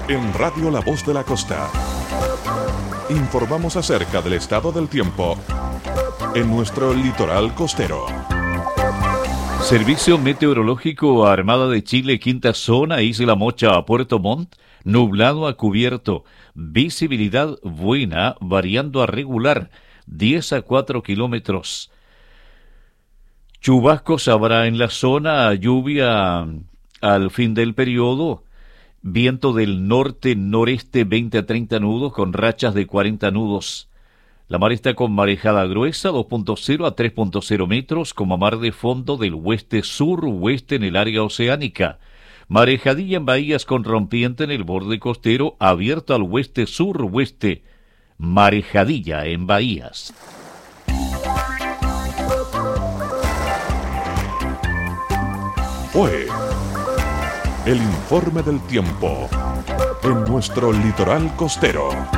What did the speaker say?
En Radio La Voz de la Costa informamos acerca del estado del tiempo en nuestro litoral costero. Servicio Meteorológico Armada de Chile, Quinta Zona, Isla Mocha a Puerto Montt, nublado a cubierto, visibilidad buena, variando a regular, 10 a 4 kilómetros. Chubascos habrá en la zona, lluvia al fin del periodo, viento del norte-noreste 20 a 30 nudos con rachas de 40 nudos. La mar está con marejada gruesa, 2.0 a 3.0 metros, como mar de fondo del oeste-sur-oeste en el área oceánica. Marejadilla en bahías con rompiente en el borde costero, abierto al oeste-sur-oeste. Marejadilla en bahías. Fue el informe del tiempo en nuestro litoral costero.